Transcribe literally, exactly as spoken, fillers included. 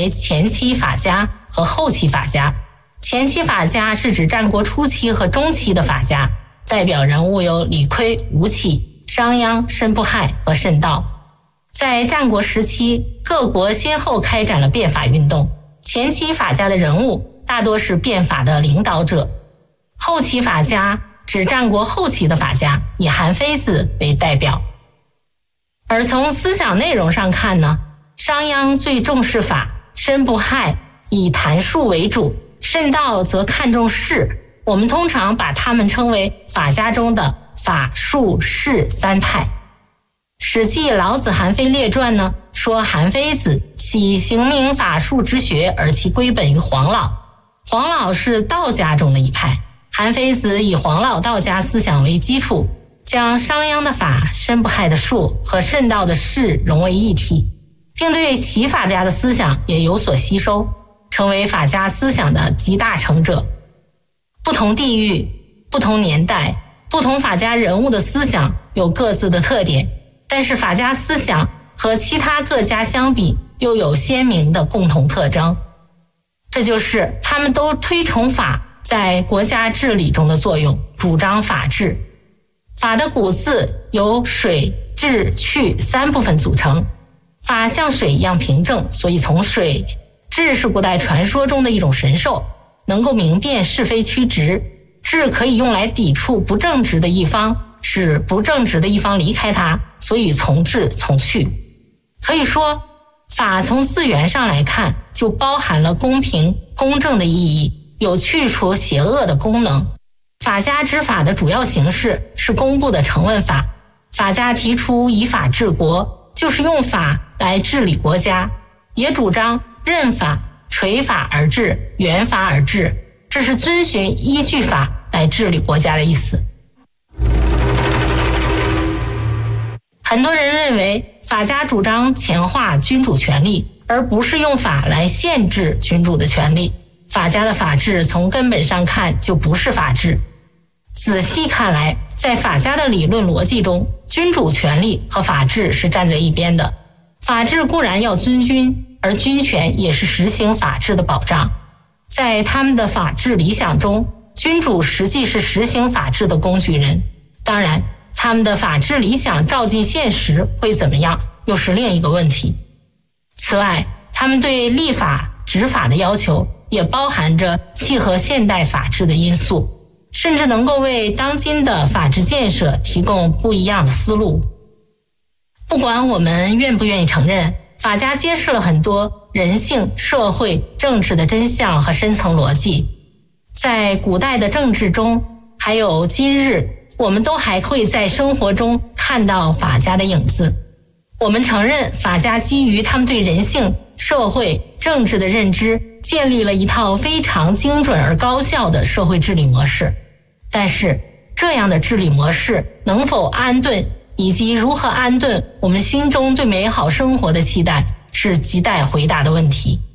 为前期法家和后期法家。前期法家是指战国初期和中期的法家，代表人物有李悝、吴起、商鞅、申不害和慎道。在战国时期，各国先后开展了变法运动，前期法家的人物大多是变法的领导者，后期法家指战国后期的法家，以韩非子为代表。而从思想内容上看呢，商鞅最重视法，申不害以谈术为主，慎道则看重势。我们通常把他们称为法家中的法术势三派。史记老子韩非列传呢，说韩非子喜行明法术之学，而其归本于黄老。黄老是道家中的一派，韩非子以黄老道家思想为基础，将商鞅的法、申不害的术和慎道的势融为一体，并对其法家的思想也有所吸收，成为法家思想的集大成者。不同地域、不同年代、不同法家人物的思想有各自的特点，但是法家思想和其他各家相比又有鲜明的共同特征，这就是他们都推崇法在国家治理中的作用，主张法治。法的古字由水、治、去三部分组成，法像水一样平正，所以从水。治是古代传说中的一种神兽，能够明辨是非曲直，治可以用来抵触不正直的一方，使不正直的一方离开它，所以从治从去。可以说，法从字源上来看，就包含了公平、公正的意义，有去除邪恶的功能。法家之法的主要形式是公布的成文法，法家提出以法治国，就是用法来治理国家，也主张任法、垂法而治、圆法而治，这是遵循依据法来治理国家的意思。很多人认为法家主张强化君主权力，而不是用法来限制君主的权力。法家的法治从根本上看就不是法治。仔细看来，在法家的理论逻辑中，君主权力和法治是站在一边的。法治固然要尊君，而君权也是实行法治的保障。在他们的法治理想中，君主实际是实行法治的工具人。当然，他们的法治理想照进现实会怎么样，又是另一个问题。此外，他们对立法、执法的要求也包含着契合现代法治的因素，甚至能够为当今的法治建设提供不一样的思路。不管我们愿不愿意承认，法家揭示了很多人性、社会、政治的真相和深层逻辑。在古代的政治中，还有今日，我们都还会在生活中看到法家的影子。我们承认法家基于他们对人性、社会、政治的认知，建立了一套非常精准而高效的社会治理模式。但是，这样的治理模式能否安顿，以及如何安顿我们心中对美好生活的期待，是亟待回答的问题。